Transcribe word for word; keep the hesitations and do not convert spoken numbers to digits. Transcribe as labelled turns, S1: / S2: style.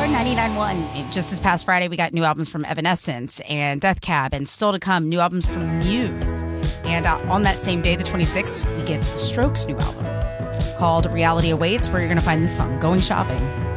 S1: R ninety-nine point one. Just this past Friday, we got new albums from Evanescence and Death Cab, and still to come, new albums from Muse. And uh, on that same day, the twenty-sixth, we get The Strokes' new album called Reality Awaits, where you're going to find this song, Going Shopping.